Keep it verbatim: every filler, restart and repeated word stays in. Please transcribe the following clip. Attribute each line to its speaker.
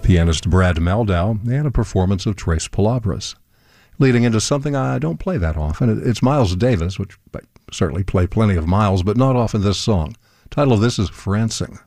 Speaker 1: pianist Brad Mehldau, and a performance of Tres Palabras. Leading into something I don't play that often, it's Miles Davis, which I certainly play plenty of Miles, but not often this song. The title of this is Francing.